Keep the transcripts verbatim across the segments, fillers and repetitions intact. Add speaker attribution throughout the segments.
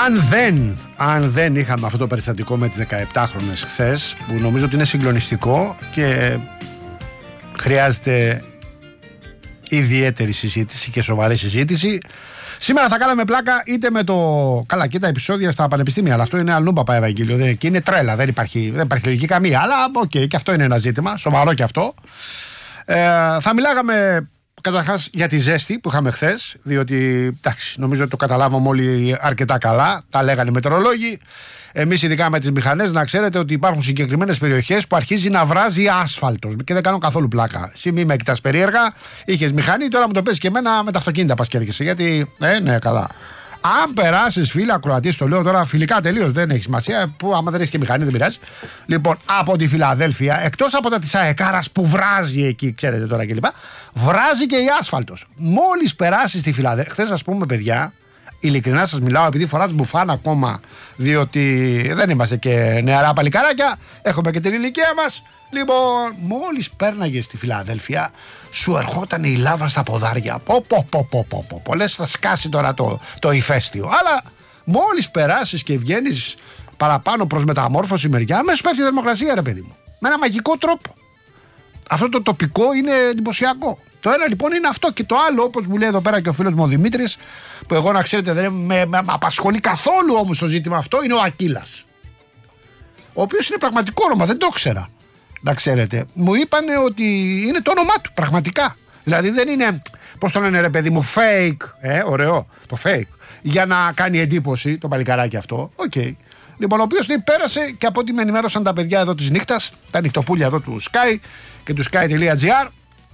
Speaker 1: Αν δεν, αν δεν είχαμε αυτό το περιστατικό με τις δεκαεπτάχρονες χθες, που νομίζω ότι είναι συγκλονιστικό και χρειάζεται ιδιαίτερη συζήτηση και σοβαρή συζήτηση, σήμερα θα κάναμε πλάκα είτε με το. Καλά, και τα επεισόδια στα πανεπιστήμια, αλλά αυτό είναι αλλού παπά Ευαγγέλιο. Δεν, και είναι τρέλα, δεν υπάρχει, δεν υπάρχει λογική καμία. Αλλά οκ, okay, και αυτό είναι ένα ζήτημα, σοβαρό και αυτό. Ε, θα μιλάγαμε καταρχάς για τη ζέστη που είχαμε χθες, διότι εντάξει, νομίζω ότι το καταλάβαμε όλοι αρκετά καλά. Τα λέγανε οι μετεωρολόγοι. Εμείς, ειδικά με τις μηχανές, να ξέρετε ότι υπάρχουν συγκεκριμένες περιοχές που αρχίζει να βράζει άσφαλτος. Και δεν κάνω καθόλου πλάκα. Εσύ μη με κοιτάς περίεργα, είχες μηχανή, τώρα μου το παίζεις και εμένα με τα αυτοκίνητα πας και έρχεσαι. Γιατί, ε, ναι, καλά. Αν περάσεις, φίλε ακροατής, το λέω τώρα φιλικά τελείως, δεν έχει σημασία. Που άμα δεν έχεις και μηχανή, δεν πειράζει. Λοιπόν, από τη Φιλαδέλφια, εκτός από τα της αεκάρας που βράζει εκεί, ξέρετε τώρα κλπ., βράζει και η άσφαλτος. Μόλις περάσεις τη Φιλαδέλφια, χθες, ας πούμε, παιδιά. Ειλικρινά σας μιλάω, επειδή φοράς μπουφάν ακόμα, διότι δεν είμαστε και νεαρά παλικάράκια, έχουμε και την ηλικία μας. Λοιπόν, μόλις πέρναγες στη Φιλαδέλφια, σου ερχόταν η λάβα στα ποδάρια. Πω, πω, πω, πω, πω, πω, πω. Λες θα σκάσει τώρα το, το ηφαίστειο. Αλλά μόλις περάσεις και βγαίνεις παραπάνω προς μεταμόρφωση μεριά, αμέσως πέφτει η θερμοκρασία, ρε παιδί μου. Με ένα μαγικό τρόπο. Αυτό το τοπικό είναι εντυπωσιακό. Το ένα λοιπόν είναι αυτό, και το άλλο, όπως μου λέει εδώ πέρα και ο φίλος μου ο Δημήτρης, που εγώ να ξέρετε δεν με, με απασχολεί καθόλου όμως το ζήτημα αυτό, είναι ο Ακύλας. Ο οποίος είναι πραγματικό όνομα, δεν το ήξερα. Να ξέρετε, μου είπανε ότι είναι το όνομά του, πραγματικά. Δηλαδή δεν είναι, πώς το λένε ρε παιδί μου, fake, ε, ωραίο, το fake, για να κάνει εντύπωση το παλικαράκι αυτό. Οκ. Okay. Λοιπόν, ο οποίος πέρασε, και από ό,τι με ενημέρωσαν τα παιδιά εδώ της νύχτας, τα νυχτοπούλια εδώ του Sky και του sky.gr,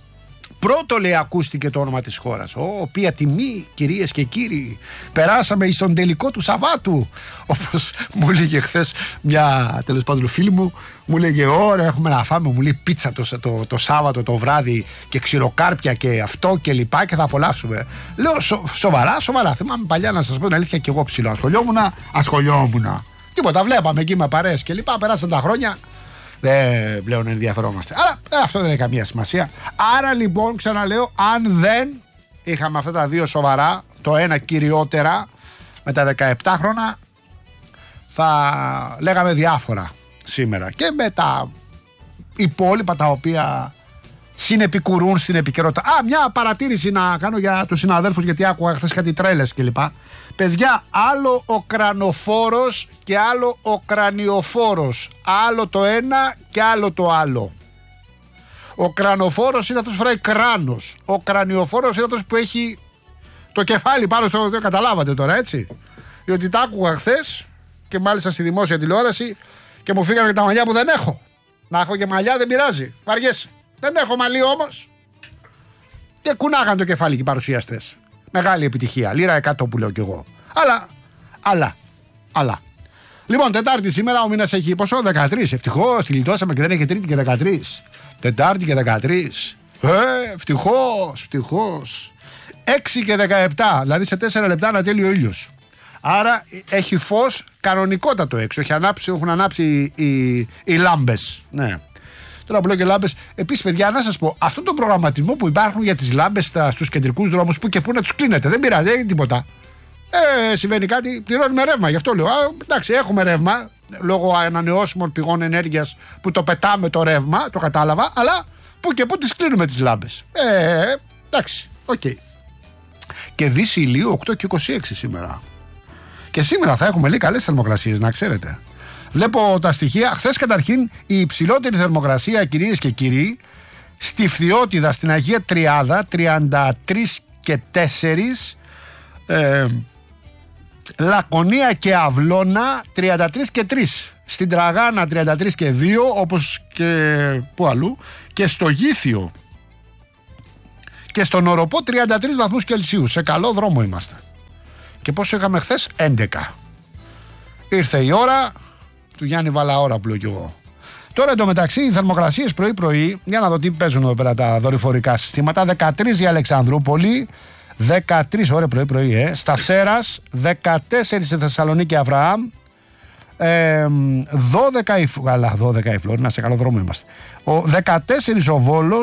Speaker 1: πρώτο λέει ακούστηκε το όνομα της χώρας. Ω, οποία τιμή, κυρίες και κύριοι. Περάσαμε στον τελικό του Σαββάτου. Όπως μου λέγε χθες μια τέλος πάντων φίλη μου, μου λέγε ωραία, έχουμε να φάμε, μου λέει πίτσα το, το, το Σάββατο το βράδυ και ξηροκάρπια και αυτό και λοιπά και θα απολαύσουμε. Λέω σο, σοβαρά, σοβαρά. Θυμάμαι παλιά, να σας πω την αλήθεια, και εγώ ψηλό ασχολιόμουνα, ασχολιόμουνα. Τίποτα, βλέπαμε εκεί με παρέες και λοιπά, περάσαν τα χρόνια. Δεν πλέον ενδιαφερόμαστε. Αλλά ε, αυτό δεν έχει καμία σημασία. Άρα λοιπόν, ξαναλέω, αν δεν είχαμε αυτά τα δύο σοβαρά, το ένα κυριότερα με τα δεκαεπτά χρόνια, θα λέγαμε διάφορα σήμερα. Και με τα υπόλοιπα τα οποία συνεπικουρούν στην επικαιρότητα. Α, μια παρατήρηση να κάνω για τους συναδέλφους, γιατί άκουγα χθες κάτι τρέλες κλπ. Παιδιά, άλλο ο κρανοφόρος και άλλο ο κρανιοφόρος. Άλλο το ένα και άλλο το άλλο. Ο κρανοφόρος είναι αυτός που φοράει κράνος. Ο κρανιοφόρος είναι αυτός που έχει το κεφάλι πάνω στο... Δεν καταλάβατε τώρα, έτσι. Διότι τα άκουγα χθες και μάλιστα στη δημόσια τηλεόραση και μου φύγανε και τα μαλλιά που δεν έχω. Να έχω και μαλλιά δεν πειράζει. Βαριέσαι. Δεν έχω μαλλί όμως. Και κουνάγαν το κεφάλι και οι παρουσιαστές. Μεγάλη επιτυχία. Λίρα εκατό που λέω κι εγώ. Αλλά, αλλά, αλλά. Λοιπόν, Τετάρτη σήμερα ο μήνας έχει πόσο? δεκατρείς. Ευτυχώς, τη λιτώσαμε και δεν έχει Τρίτη και δεκατρείς. Τετάρτη και δεκατρείς. Ε, ευτυχώς, ευτυχώς. έξι και δεκαεπτά. Δηλαδή σε τέσσερα λεπτά να τέλει ο ήλιος. Άρα έχει φως κανονικότατο έξω. Έχει ανάψει, έχουν ανάψει οι, οι, οι λάμπες. Ναι. Τώρα που λέω και λάμπες, επίσης, παιδιά, να σας πω, αυτόν τον προγραμματισμό που υπάρχουν για τις λάμπες στους κεντρικούς δρόμους, που και πού να τους κλείνετε, δεν πειράζει, δεν τίποτα. Ε, συμβαίνει κάτι, πληρώνουμε ρεύμα. Γι' αυτό λέω. Α, εντάξει, έχουμε ρεύμα λόγω ανανεώσιμων πηγών ενέργειας που το πετάμε το ρεύμα, το κατάλαβα, αλλά που και πού τις κλείνουμε τις λάμπες. Ε, εντάξει, οκ. Okay. Και Δύση ηλίου οκτώ και είκοσι έξι σήμερα. Και σήμερα θα έχουμε λέει καλές θερμοκρασίες, να ξέρετε. Βλέπω τα στοιχεία. Χθες καταρχήν η υψηλότερη θερμοκρασία, κυρίες και κύριοι, στη Φθιώτιδα, στην Αγία Τριάδα, τριάντα τρία και τέσσερα, ε, Λακωνία και Αυλώνα τριάντα τρία και τρία, στην Τραγάνα τριάντα τρία και δύο, όπως και που αλλού, και στο Γήθιο και στον Οροπό τριάντα τρεις βαθμούς Κελσίου. Σε καλό δρόμο είμαστε. Και πόσο είχαμε χθες? έντεκα. Ήρθε η ώρα του Γιάννη Βαλαώρα που λέω κι εγώ. Τώρα εντωμεταξύ οι θερμοκρασίες πρωί-πρωί, για να δω τι παίζουν εδώ πέρα τα δορυφορικά συστήματα. δεκατρείς για Αλεξανδρούπολη, δεκατρείς ώρα πρωί-πρωί, ε, στα Σέρας, δεκατέσσερα στη Θεσσαλονίκη Αβραάμ, ε, δώδεκα η, αλλά, δώδεκα η Φλόρινα, σε καλό δρόμο είμαστε. Ο, δεκατέσσερα ο Βόλος,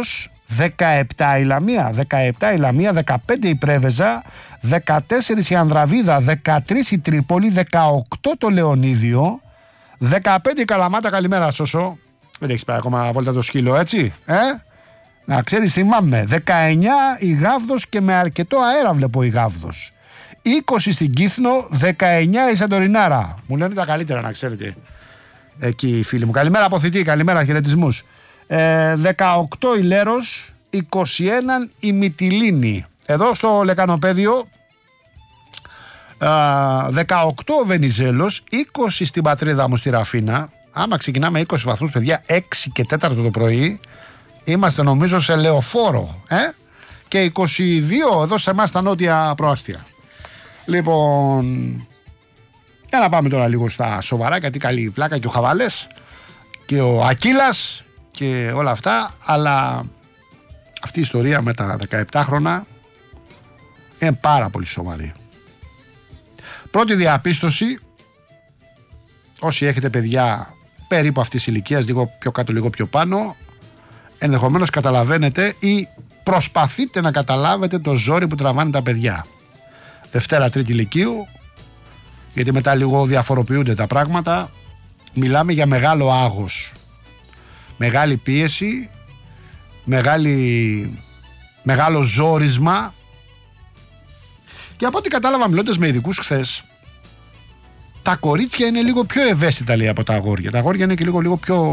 Speaker 1: δεκαεπτά η Λαμία, δεκαεπτά η Λαμία, δεκαπέντε η Πρέβεζα, δεκατέσσερα η Ανδραβίδα, δεκατρία η Τρίπολη, δεκαοκτώ το Λεωνίδιο, δεκαπέντε η Καλαμάτα. Καλημέρα Σώσο. Δεν έχεις πάει ακόμα βόλτα το σκύλο, έτσι, ε? Να ξέρεις, θυμάμαι. δεκαεννιά η Γάβδος και με αρκετό αέρα βλέπω η Γάβδος. είκοσι στην Κύθνο, δεκαεννιά η Σαντορινάρα. Μου λένε τα καλύτερα, να ξέρετε. Εκεί οι φίλοι μου. Καλημέρα από Θητή, καλημέρα, χαιρετισμούς. Ε, δεκαοκτώ η Λέρος, είκοσι ένα η Μυτιλίνη. Εδώ στο Λεκανοπέδιο, ε, δεκαοκτώ ο Βενιζέλος, είκοσι στην πατρίδα μου στη Ραφίνα. Άμα ξεκινάμε είκοσι βαθμούς, παιδιά, έξι και τέσσερα το πρωί, είμαστε νομίζω σε λεωφόρο, ε? Και είκοσι δύο εδώ σε εμάς στα νότια προάστια. Λοιπόν, για να πάμε τώρα λίγο στα σοβαρά, γιατί καλή πλάκα και ο Χαβαλές και ο Ακύλας και όλα αυτά, αλλά αυτή η ιστορία με τα δεκαεπτά χρόνια είναι πάρα πολύ σοβαρή. Πρώτη διαπίστωση, όσοι έχετε παιδιά περίπου αυτής της ηλικίας, λίγο πιο κάτω, λίγο πιο πάνω, ενδεχομένως καταλαβαίνετε ή προσπαθείτε να καταλάβετε το ζόρι που τραβάνε τα παιδιά. Δευτέρα, τρίτη λυκείου, γιατί μετά λίγο διαφοροποιούνται τα πράγματα. Μιλάμε για μεγάλο άγχος, μεγάλη πίεση, μεγάλη, μεγάλο ζόρισμα. Και από ό,τι κατάλαβα μιλώντας με ειδικούς χθες, τα κορίτσια είναι λίγο πιο ευαίσθητα, λέει, από τα αγόρια. Τα αγόρια είναι και λίγο, λίγο πιο...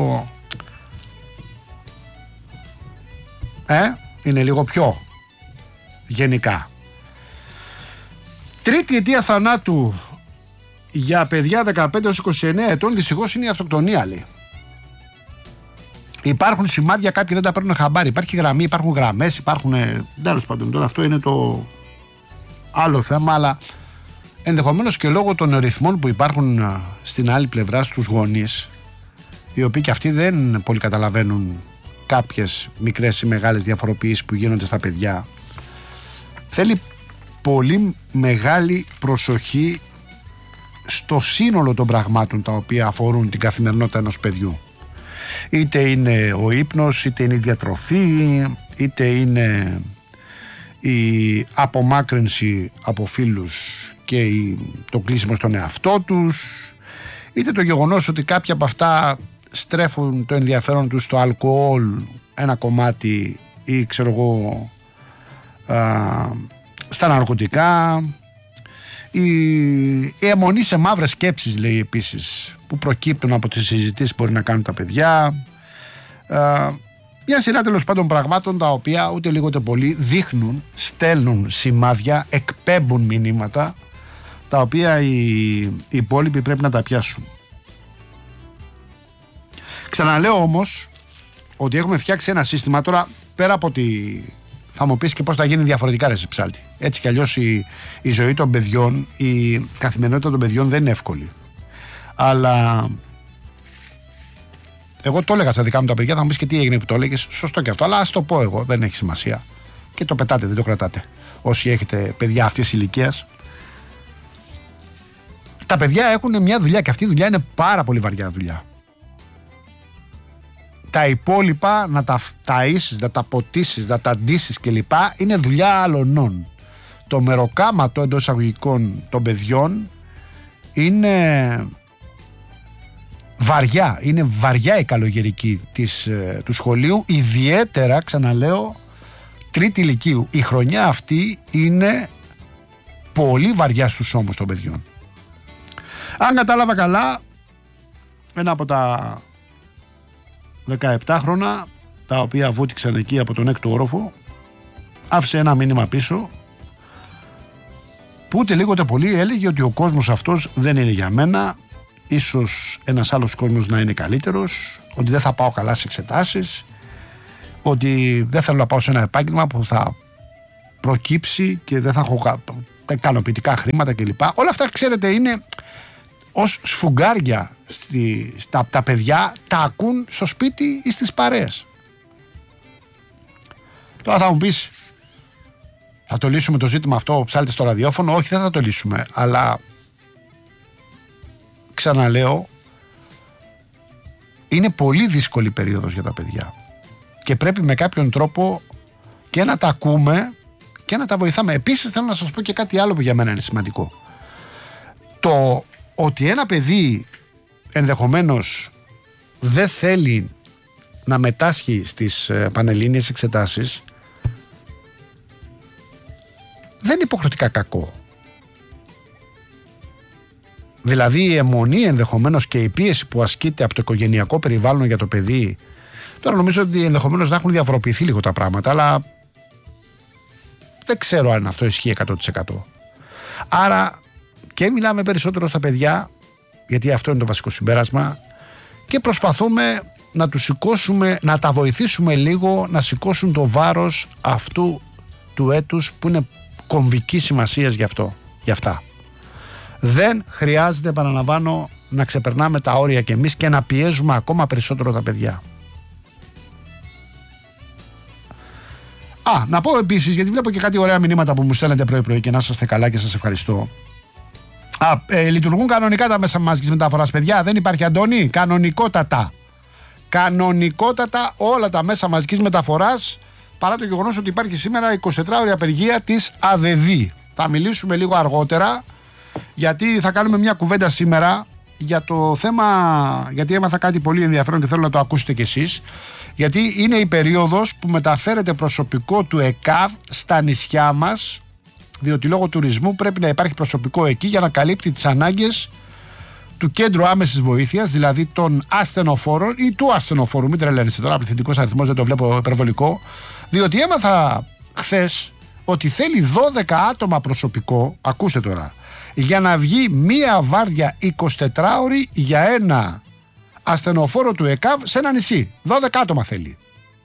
Speaker 1: Ε, είναι λίγο πιο γενικά. Τρίτη αιτία θανάτου για παιδιά δεκαπέντε έως είκοσι εννέα ετών δυστυχώς είναι η αυτοκτονία, λέει. Υπάρχουν σημάδια, κάποιοι δεν τα παίρνουν χαμπάρι. Υπάρχει γραμμή, υπάρχουν γραμμές, υπάρχουν. Τέλος πάντων, τώρα αυτό είναι το άλλο θέμα, αλλά ενδεχομένως και λόγω των ρυθμών που υπάρχουν στην άλλη πλευρά στους γονείς, οι οποίοι και αυτοί δεν πολύ καταλαβαίνουν κάποιες μικρές ή μεγάλες διαφοροποιήσεις που γίνονται στα παιδιά, θέλει πολύ μεγάλη προσοχή στο σύνολο των πραγμάτων τα οποία αφορούν την καθημερινότητα ενός παιδιού. Είτε είναι ο ύπνος, είτε είναι η διατροφή, είτε είναι η απομάκρυνση από φίλους και η, το κλείσιμο στον εαυτό τους, είτε το γεγονός ότι κάποια από αυτά στρέφουν το ενδιαφέρον τους στο αλκοόλ ένα κομμάτι, ή ξέρω εγώ α, στα ναρκωτικά, η, η αιμονή σε μαύρες σκέψεις, λέει, επίσης, που προκύπτουν από τις συζητήσεις που μπορεί να κάνουν τα παιδιά. Α, μια σειρά τέλος πάντων πραγμάτων τα οποία ούτε λίγο ούτε πολύ δείχνουν, στέλνουν σημάδια, εκπέμπουν μηνύματα τα οποία οι, οι υπόλοιποι πρέπει να τα πιάσουν. Ξαναλέω όμως ότι έχουμε φτιάξει ένα σύστημα τώρα, πέρα από ότι θα μου πεις και πώς θα γίνει διαφορετικά, ρε Ψάλτη. Έτσι κι αλλιώς η, η ζωή των παιδιών, η καθημερινότητα των παιδιών δεν είναι εύκολη. Αλλά εγώ το έλεγα στα δικά μου τα παιδιά, θα μου πεις και τι έγινε που το έλεγες. Σωστό και αυτό, αλλά ας το πω εγώ, δεν έχει σημασία. Και το πετάτε, δεν το κρατάτε. Όσοι έχετε παιδιά αυτής της ηλικίας. Τα παιδιά έχουν μια δουλειά και αυτή η δουλειά είναι πάρα πολύ βαριά δουλειά. Τα υπόλοιπα να τα ταΐσεις, να τα ποτίσεις, να τα ντύσεις κλπ. Είναι δουλειά αλωνών. Το μεροκάματο εντός εισαγωγικών των παιδιών είναι βαριά. Είναι βαριά η καλογερική της, ε, του σχολείου, ιδιαίτερα, ξαναλέω, τρίτη λυκείου. Η χρονιά αυτή είναι πολύ βαριά στους ώμους των παιδιών. Αν κατάλαβα καλά, ένα από τα δεκαεπτά χρόνια τα οποία βούτυξαν εκεί από τον έκτο όροφο, άφησε ένα μήνυμα πίσω που ούτε λίγο ούτε πολύ έλεγε ότι ο κόσμος αυτός δεν είναι για μένα, ίσως ένας άλλος κόσμος να είναι καλύτερος, ότι δεν θα πάω καλά σε εξετάσεις, ότι δεν θέλω να πάω σε ένα επάγγελμα που θα προκύψει και δεν θα έχω ικανοποιητικά χρήματα κλπ. Όλα αυτά, ξέρετε, είναι ως σφουγγάρια στη, στα, τα παιδιά τα ακούν στο σπίτι ή στις παρέες. Τώρα θα μου πεις, θα το λύσουμε το ζήτημα αυτό, ο Ψάλτης στο ραδιόφωνο? Όχι, δεν θα το λύσουμε, αλλά ξαναλέω, είναι πολύ δύσκολη περίοδος για τα παιδιά. Και πρέπει με κάποιον τρόπο και να τα ακούμε και να τα βοηθάμε. Επίσης θέλω να σας πω και κάτι άλλο που για μένα είναι σημαντικό. Το ότι ένα παιδί ενδεχομένως δεν θέλει να μετάσχει στις πανελλήνιες εξετάσεις δεν είναι υποχρεωτικά κακό. Δηλαδή η αιμονή ενδεχομένως και η πίεση που ασκείται από το οικογενειακό περιβάλλον για το παιδί, τώρα νομίζω ότι ενδεχομένως να έχουν διαφοροποιηθεί λίγο τα πράγματα, αλλά δεν ξέρω αν αυτό ισχύει εκατό τοις εκατό. Άρα και μιλάμε περισσότερο στα παιδιά, γιατί αυτό είναι το βασικό συμπέρασμα, και προσπαθούμε να τους σηκώσουμε, να τα βοηθήσουμε λίγο να σηκώσουν το βάρος αυτού του έτους που είναι κομβική σημασίας γι' αυτό, γι' αυτά. Δεν χρειάζεται, επαναλαμβάνω, να ξεπερνάμε τα όρια κι εμείς και να πιέζουμε ακόμα περισσότερο τα παιδιά. Α, να πω επίσης, γιατί βλέπω και κάτι ωραία μηνύματα που μου στέλνετε πρωί-πρωί και να είσαστε καλά και σας ευχαριστώ. Α, ε, λειτουργούν κανονικά τα μέσα μαζικής μεταφοράς, παιδιά. Δεν υπάρχει, Αντώνη. Κανονικότατα. Κανονικότατα όλα τα μέσα μαζικής μεταφοράς, παρά το γεγονός ότι υπάρχει σήμερα εικοσιτετράωρη απεργία της ΑΔΕΔΗ. Θα μιλήσουμε λίγο αργότερα, γιατί θα κάνουμε μια κουβέντα σήμερα για το θέμα, γιατί έμαθα κάτι πολύ ενδιαφέρον και θέλω να το ακούσετε κι εσείς. Γιατί είναι η περίοδος που μεταφέρεται προσωπικό του ΕΚΑΒ στα νησιά μας, διότι λόγω τουρισμού πρέπει να υπάρχει προσωπικό εκεί για να καλύπτει τις ανάγκες του κέντρου άμεσης βοήθειας, δηλαδή των ασθενοφόρων ή του ασθενοφόρου. Μην τρελαίνεστε τώρα, πληθυντικός αριθμός, δεν το βλέπω υπερβολικό. Διότι έμαθα χθες ότι θέλει δώδεκα άτομα προσωπικό, ακούστε τώρα, για να βγει μία βάρδια εικοσιτετράωρη για ένα ασθενοφόρο του ΕΚΑΒ σε ένα νησί. δώδεκα άτομα θέλει.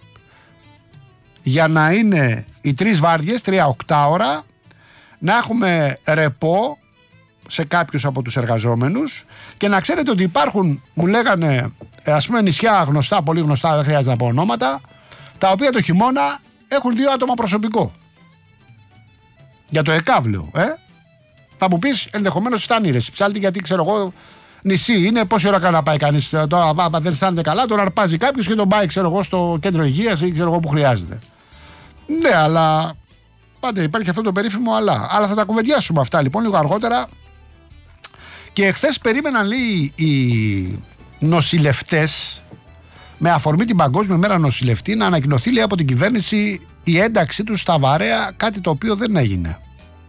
Speaker 1: Για να είναι οι τρεις βάρδιες, τρία οκτάωρα, να έχουμε ρεπό σε κάποιους από τους εργαζόμενους και να ξέρετε ότι υπάρχουν, μου λέγανε, ας πούμε νησιά γνωστά, πολύ γνωστά, δεν χρειάζεται να πω ονόματα, τα οποία το χειμώνα έχουν δύο άτομα προσωπικό. Για το ΕΚΑΒ λέω, ε. Θα μου πεις ενδεχομένως φτάνει ρε ψάλτη, γιατί ξέρω εγώ νησί είναι, πόση ώρα κάνει να πάει κανείς, τώρα δεν αισθάνεται καλά, τον αρπάζει κάποιος και τον πάει ξέρω εγώ στο κέντρο υγείας ή ξέρω εγώ που χρειάζεται. Ναι, αλλά πάντα υπάρχει αυτό το περίφημο αλλά. Αλλά θα τα κουβεντιάσουμε αυτά λοιπόν λίγο αργότερα. Και χθες περίμεναν λέει οι νοσηλευτές, με αφορμή την Παγκόσμια Μέρα Νοσηλευτή, να ανακοινωθεί λέει από την κυβέρνηση η ένταξή τους στα βαρέα, κάτι το οποίο δεν έγινε.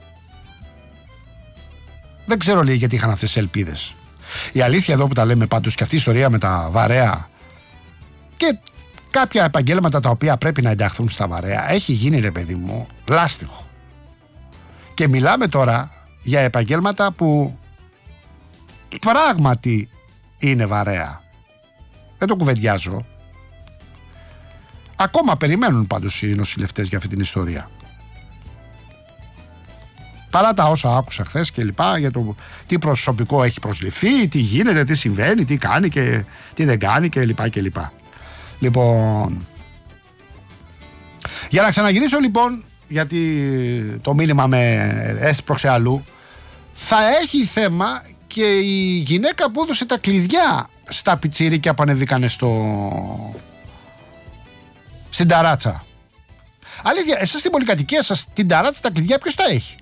Speaker 1: Δεν ξέρω λέει γιατί είχαν αυτές τις ελπίδες. Η αλήθεια εδώ που τα λέμε πάντως, και αυτή η ιστορία με τα βαρέα και κάποια επαγγέλματα τα οποία πρέπει να ενταχθούν στα βαρέα, έχει γίνει ρε παιδί μου λάστιχο. Και μιλάμε τώρα για επαγγέλματα που πράγματι είναι βαρέα. Δεν το κουβεντιάζω. Ακόμα περιμένουν πάντως οι νοσηλευτές για αυτή την ιστορία. Παρά τα όσα άκουσα χθες και λοιπά για το τι προσωπικό έχει προσληφθεί, τι γίνεται, τι συμβαίνει, τι κάνει και τι δεν κάνει και λοιπά και λοιπά. Λοιπόν, για να ξαναγυρίσω λοιπόν, γιατί το μήνυμα με έσπρωξε αλλού, θα έχει θέμα και η γυναίκα που έδωσε τα κλειδιά στα πιτσιρίκια που ανεβήκανε στο... στην ταράτσα. Αλήθεια, εσείς στην πολυκατοικία σας την ταράτσα τα κλειδιά ποιος τα έχει?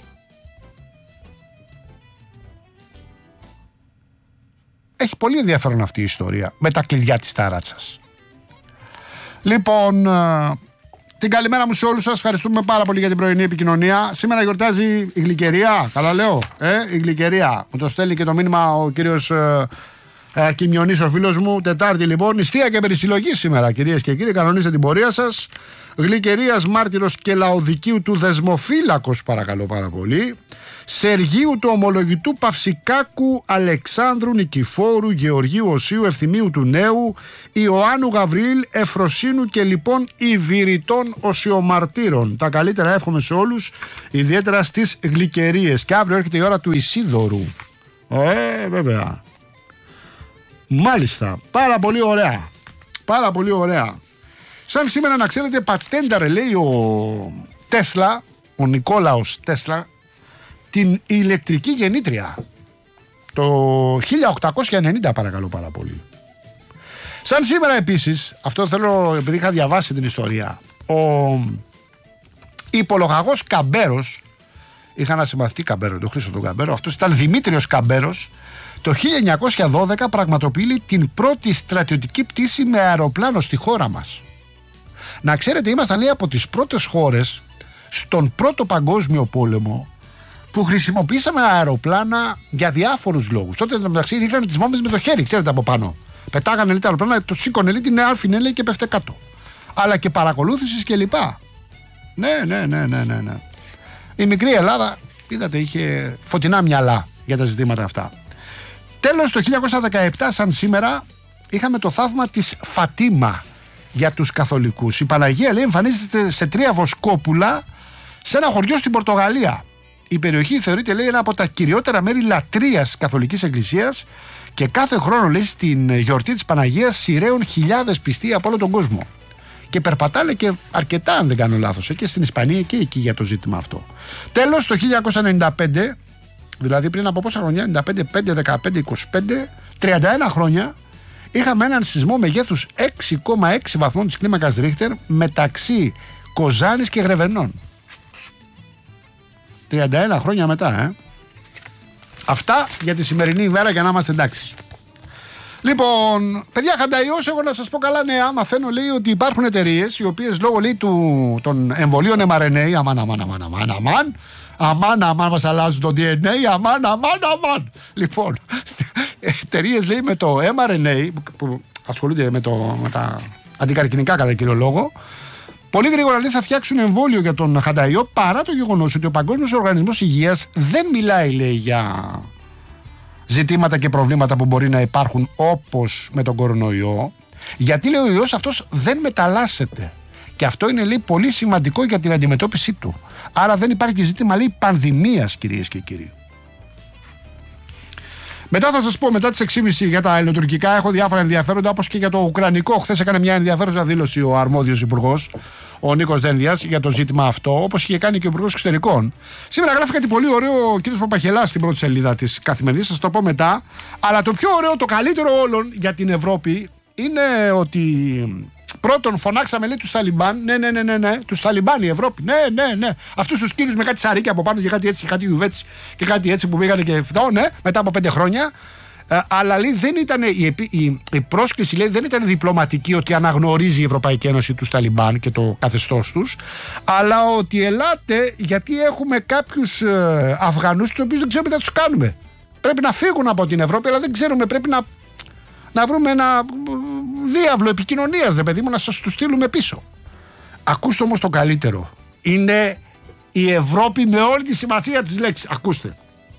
Speaker 1: Έχει πολύ ενδιαφέρον αυτή η ιστορία με τα κλειδιά της ταράτσας. Λοιπόν, την καλημέρα μου σε όλους σας. Ευχαριστούμε πάρα πολύ για την πρωινή επικοινωνία. Σήμερα γιορτάζει η Γλυκερία. Καλά λέω, ε, η Γλυκερία. Μου το στέλνει και το μήνυμα ο κύριος ε, ε, Κιμιονής, ο φίλος μου. Τετάρτη λοιπόν, νηστεία και περισυλλογή σήμερα, κυρίες και κύριοι. Κανονίστε την πορεία σας. Γλυκερίας, μάρτυρος και Λαοδικίου του Δεσμοφύλακος, παρακαλώ πάρα πολύ. Σεργίου του Ομολογητού Παυσικάκου, Αλεξάνδρου Νικηφόρου, Γεωργίου Οσίου, Ευθυμίου του Νέου, Ιωάννου Γαβριήλ, Εφροσύνου και λοιπόν Ιβηρητών Οσιομαρτύρων. Τα καλύτερα εύχομαι σε όλους, ιδιαίτερα στις Γλυκερίες. Και αύριο έρχεται η ώρα του Ισίδωρου. Ε, βέβαια. Μάλιστα. Πάρα πολύ ωραία. Πάρα πολύ ωραία. Σαν σήμερα να ξέρετε, πατένταρε λέει ο Τέσλα, ο Νικόλαος Τέσλα, την ηλεκτρική γεννήτρια το χίλια οκτακόσια ενενήντα, παρακαλώ πάρα πολύ. Σαν σήμερα επίσης, αυτό θέλω επειδή είχα διαβάσει την ιστορία, ο υπολογαγός Καμπέρος, είχα ένα συμμαθητή Καμπέρο, τον Χρήστο τον Καμπέρο, αυτός ήταν Δημήτριος Καμπέρος, το χίλια εννιακόσια δώδεκα πραγματοποιεί την πρώτη στρατιωτική πτήση με αεροπλάνο στη χώρα μας. Να ξέρετε, ήμασταν λέει από τις πρώτες χώρες στον πρώτο παγκόσμιο πόλεμο που χρησιμοποιήσαμε αεροπλάνα για διάφορους λόγους. Τότε μεταξύ ρίχνανε τις βόμβες με το χέρι, ξέρετε, από πάνω. Πετάγανε λέει τα αεροπλάνα, το σήκωνε λέει την άρφινε λέει και πέφτε κάτω. Αλλά και παρακολούθησης και λοιπά. Ναι, ναι, ναι, ναι, ναι, ναι. Η μικρή Ελλάδα, είδατε, είχε φωτεινά μυαλά για τα ζητήματα αυτά. Τέλος, το χίλια εννιακόσια δεκαεπτά, σαν σήμερα, είχαμε το θαύμα της Φατίμα για τους καθολικούς. Η Παναγία λέει εμφανίζεται σε τρία βοσκόπουλα σε ένα χωριό στην Πορτογαλία. Η περιοχή θεωρείται λέει ένα από τα κυριότερα μέρη λατρείας της Καθολικής Εκκλησίας και κάθε χρόνο λέει στην γιορτή της Παναγίας σειραίουν χιλιάδες πιστοί από όλο τον κόσμο. Και περπατάνε και αρκετά, αν δεν κάνω λάθος, και στην Ισπανία και εκεί για το ζήτημα αυτό. Τέλος, το χίλια εννιακόσια ενενήντα πέντε, δηλαδή πριν από πόσα χρονιά, ενενήντα πέντε, πέντε, δεκαπέντε, είκοσι πέντε, τριάντα ένα χρόνια, είχαμε έναν σεισμό μεγέθους έξι κόμμα έξι βαθμών της κλίμακας Ρίχτερ μεταξύ Κοζάνης και Γρεβενών. τριάντα ένα χρόνια μετά, ε. Αυτά για τη σημερινή ημέρα για να είμαστε εντάξει. Λοιπόν, παιδιά, Χανταϊός, εγώ να σας πω καλά νέα. Μαθαίνω λέει ότι υπάρχουν εταιρείες οι οποίες λόγω λέει του, των εμβολίων εμ αρ εν έι, αμάν, αμάν, αμάν, αμάν, αμάν, αμάν, αμάν, μας αλλάζουν το ντι εν έι, αμάν, αμάν, αμάν. Λοιπόν, εταιρείες λέει με το εμ αρ εν έι που ασχολούνται με, το, με τα αντικαρκινικά κατά κύριο λόγο, πολύ γρήγορα λέει θα φτιάξουν εμβόλιο για τον Χανταϊό, παρά το γεγονός ότι ο Παγκόσμιος Οργανισμός Υγείας δεν μιλάει λέει για ζητήματα και προβλήματα που μπορεί να υπάρχουν όπως με τον κορονοϊό, γιατί λέει ο ιός αυτός δεν μεταλλάσσεται και αυτό είναι λέει πολύ σημαντικό για την αντιμετώπιση του. Άρα δεν υπάρχει ζήτημα λέει πανδημίας, κυρίες και κύριοι. Μετά θα σας πω, μετά τις έξι και μισή για τα ελληνοτουρκικά, έχω διάφορα ενδιαφέροντα, όπως και για το ουκρανικό. Χθες έκανε μια ενδιαφέρουσα δήλωση ο αρμόδιος υπουργός, ο Νίκος Δένδιας, για το ζήτημα αυτό, όπως είχε κάνει και ο υπουργός εξωτερικών. Σήμερα γράφει κάτι πολύ ωραίο ο κ. Παπαχελάς στην πρώτη σελίδα της Καθημερινής, θα σας το πω μετά. Αλλά το πιο ωραίο, το καλύτερο όλων για την Ευρώπη είναι ότι. Πρώτον, φωνάξαμε λέει τους Ταλιμπάν. Ναι, ναι, ναι, ναι, ναι. Τους Ταλιμπάν η Ευρώπη. Ναι, ναι, ναι. Αυτούς τους κύριους με κάτι σαρίκια από πάνω και κάτι έτσι, κάτι γιουβέτσι και κάτι έτσι που πήγανε και αυτό, ναι, μετά από πέντε χρόνια. Ε, αλλά λέει δεν ήταν η, η, η πρόσκληση λέει, δεν ήταν διπλωματική ότι αναγνωρίζει η Ευρωπαϊκή Ένωση τους Ταλιμπάν και το καθεστώς τους, αλλά ότι ελάτε γιατί έχουμε κάποιους ε, Αφγανούς τους οποίους δεν ξέρουμε τι θα τους κάνουμε. Πρέπει να φύγουν από την Ευρώπη, αλλά δεν ξέρουμε, πρέπει να. Να βρούμε ένα διάβλο επικοινωνίας, δε παιδί μου, να σας το στείλουμε πίσω. Ακούστε όμως το καλύτερο. Είναι η Ευρώπη με όλη τη σημασία της λέξης. Ακούστε.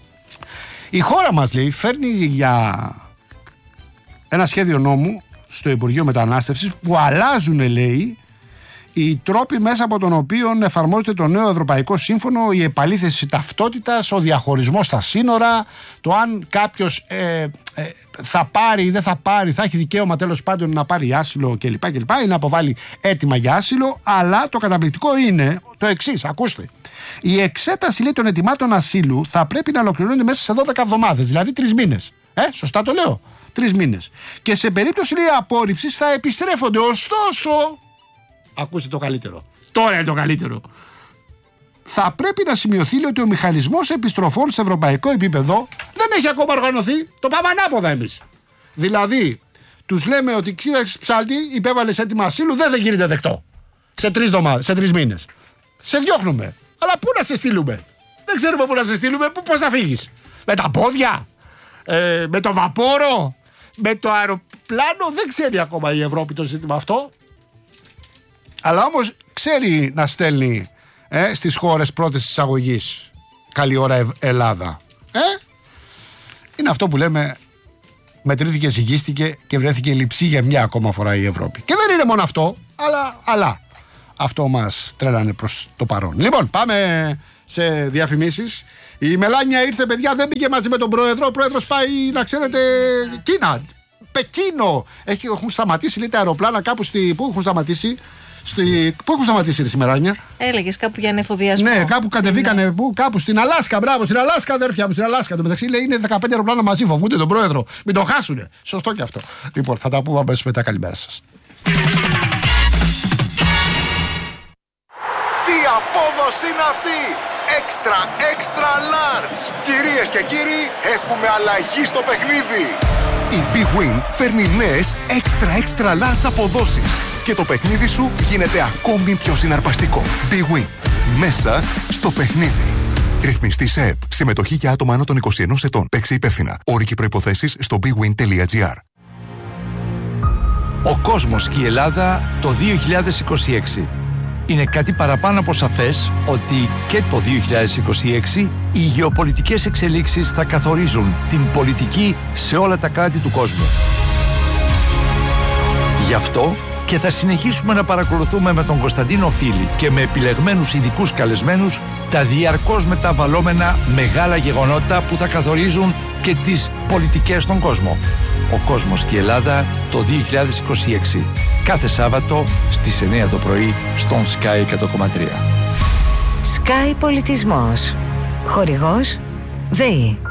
Speaker 1: Η χώρα μας, λέει, φέρνει για ένα σχέδιο νόμου στο Υπουργείο Μετανάστευσης που αλλάζουν, λέει, οι τρόποι μέσα από τον οποίο εφαρμόζεται το νέο Ευρωπαϊκό Σύμφωνο, η επαλήθευση ταυτότητας, ο διαχωρισμός στα σύνορα, το αν κάποιος ε, ε, θα πάρει ή δεν θα πάρει, θα έχει δικαίωμα τέλος πάντων να πάρει άσυλο κλπ. κλπ ή να αποβάλει αίτημα για άσυλο. Αλλά το καταπληκτικό είναι το εξής, ακούστε. Η εξέταση λέει, των αιτημάτων ασύλου θα πρέπει να ολοκληρώνεται μέσα σε δώδεκα εβδομάδες, δηλαδή τρεις μήνες. Ε, σωστά το λέω. Τρεις μήνες. Και σε περίπτωση λέει, απόρριψης θα επιστρέφονται. Ωστόσο. Ακούστε το καλύτερο. Τώρα είναι το καλύτερο. Θα πρέπει να σημειωθεί λέει, ότι ο μηχανισμός επιστροφών σε ευρωπαϊκό επίπεδο δεν έχει ακόμα οργανωθεί. Το πάμε ανάποδα εμείς. Δηλαδή, τους λέμε ότι κοίταξε ψάλτη, υπέβαλες έτοιμα ασύλου, δεν θα γίνεται δεκτό. Σε τρεις εβδομάδες, σε τρεις μήνες. Σε διώχνουμε. Αλλά πού να σε στείλουμε. Δεν ξέρουμε πού να σε στείλουμε, πώς θα φύγεις. Με τα πόδια, ε, με το βαπόρο, με το αεροπλάνο. Δεν ξέρει ακόμα η Ευρώπη το ζήτημα αυτό. Αλλά όμως ξέρει να στέλνει ε, στις χώρες πρώτης εισαγωγής. Καλή ώρα Ευ- Ελλάδα. Ε? Είναι αυτό που λέμε, μετρήθηκε, ζυγίστηκε και βρέθηκε λειψή για μια ακόμα φορά η Ευρώπη. Και δεν είναι μόνο αυτό, αλλά, αλλά αυτό μας τρέλανε προς το παρόν. Λοιπόν, πάμε σε διαφημίσεις. Η Μελάνια ήρθε, παιδιά, δεν πήγε μαζί με τον πρόεδρο. Ο πρόεδρος πάει, να ξέρετε, Κίνα, Πεκίνο. Έχει, έχουν σταματήσει λέει, τα αεροπλάνα κάπου στη, πού έχουν σταματήσει. Στη... Πού έχουν σταματήσει τη σήμερα, Άνια?
Speaker 2: Έλεγες κάπου για ανεφοδιασμό.
Speaker 1: Ναι, κάπου κατεβήκανε. Ναι. Πού, κάπου στην Αλάσκα. Μπράβο, στην Αλάσκα, αδέρφια μου, στην Αλάσκα. Το μεταξύ λέει είναι δεκαπέντε αεροπλάνα μαζί. Φοβούνται τον πρόεδρο. Μην τον χάσουνε. Σωστό και αυτό. Λοιπόν, θα τα πούμε αμέσως μετά. Καλημέρα σας.
Speaker 3: Τι απόδοση είναι αυτή! Έξτρα, έξτρα large! Κυρίες και κύριοι, έχουμε αλλαγή στο παιχνίδι! Η Big Win φέρνει νέες έξτρα, έξτρα large αποδόσεις και το παιχνίδι σου γίνεται ακόμη πιο συναρπαστικό. Big Win. Μέσα στο παιχνίδι. Ρυθμιστή σε ΕΠ. Συμμετοχή για άτομα άνω των είκοσι ενός ετών. Παίξε υπεύθυνα. Όροι και προϋποθέσεις στο bigwin τελεία gr.
Speaker 4: Ο κόσμος και η Ελλάδα το δύο χιλιάδες είκοσι έξι. Είναι κάτι παραπάνω από σαφές ότι και το δύο χιλιάδες είκοσι έξι οι γεωπολιτικές εξελίξεις θα καθορίζουν την πολιτική σε όλα τα κράτη του κόσμου. Γι' αυτό και θα συνεχίσουμε να παρακολουθούμε με τον Κωνσταντίνο Φίλη και με επιλεγμένους ειδικούς καλεσμένους τα διαρκώς μεταβαλλόμενα μεγάλα γεγονότα που θα καθορίζουν και τις πολιτικές στον κόσμο. Ο κόσμος και η Ελλάδα το δύο χιλιάδες είκοσι έξι. Κάθε Σάββατο στις εννιά το πρωί στον Sky εκατό κόμμα τρία.
Speaker 5: Sky Πολιτισμός. Χορηγός ΔΕΗ.